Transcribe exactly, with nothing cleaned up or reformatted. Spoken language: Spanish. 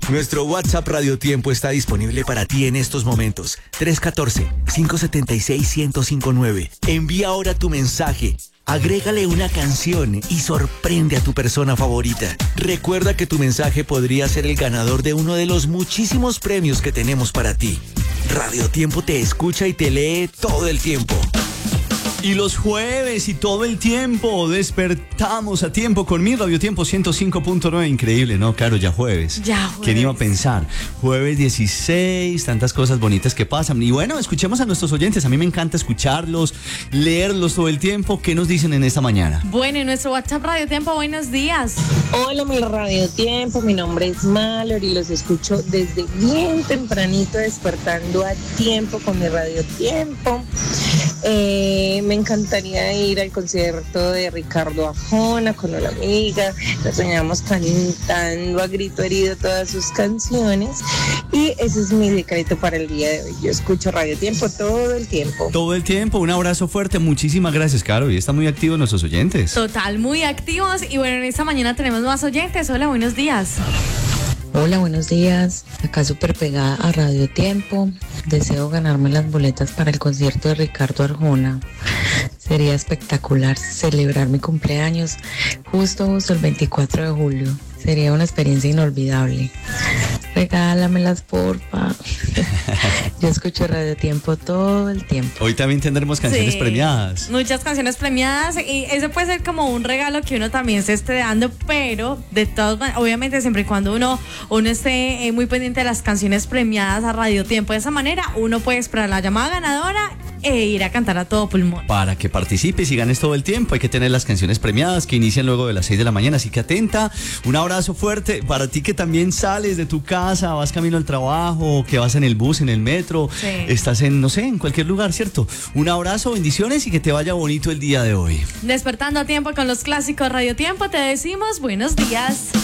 Nuestro WhatsApp Radio Tiempo está disponible para ti en estos momentos. tres uno cuatro, cinco siete seis, uno cero cinco nueve. Envía ahora tu mensaje. Agrégale una canción y sorprende a tu persona favorita. Recuerda que tu mensaje podría ser el ganador de uno de los muchísimos premios que tenemos para ti. Radio Tiempo te escucha y te lee todo el tiempo. Y los jueves y todo el tiempo despertamos a tiempo con mi Radio Tiempo ciento cinco punto nueve. Increíble, ¿no? Claro, ya jueves. Ya jueves. ¿Quién iba a pensar? Jueves dieciséis, tantas cosas bonitas que pasan. Y bueno, escuchemos a nuestros oyentes. A mí me encanta escucharlos, leerlos todo el tiempo. ¿Qué nos dicen en esta mañana? Bueno, en nuestro WhatsApp Radio Tiempo, buenos días. Hola, mi Radio Tiempo. Mi nombre es Malor y los escucho desde bien tempranito, despertando a tiempo con mi Radio Tiempo. Eh, me encantaría ir al concierto de Ricardo Arjona con una amiga. Nos soñamos cantando a grito herido todas sus canciones. Y ese es mi decreto para el día de hoy. Yo escucho Radio Tiempo todo el tiempo. Todo el tiempo. Un abrazo fuerte. Muchísimas gracias, Caro. Y están muy activos nuestros oyentes. Total, muy activos. Y bueno, en esta mañana tenemos más oyentes. Hola, buenos días. Hola, buenos días. Acá súper pegada a Radio Tiempo. Deseo ganarme las boletas para el concierto de Ricardo Arjona. Sería espectacular celebrar mi cumpleaños justo, justo el veinticuatro de julio. Sería una experiencia inolvidable. Regálamelas, porfa. Yo escucho Radio Tiempo todo el tiempo. Hoy también tendremos canciones Sí, premiadas. Muchas canciones premiadas y eso puede ser como un regalo que uno también se esté dando, pero de todas maneras, obviamente siempre y cuando uno, uno esté eh, muy pendiente de las canciones premiadas a Radio Tiempo. De esa manera uno puede esperar la llamada ganadora e ir a cantar a todo pulmón. Para que participes y ganes todo el tiempo hay que tener las canciones premiadas que inician luego de las seis de la mañana, así que atenta. Un abrazo fuerte para ti que también sales de tu casa, vas camino al trabajo, que vas en el bus, en el metro, Sí. estás en, no sé, en cualquier lugar, ¿cierto? Un abrazo, bendiciones y que te vaya bonito el día de hoy. Despertando a tiempo con los clásicos Radio Tiempo, te decimos buenos días.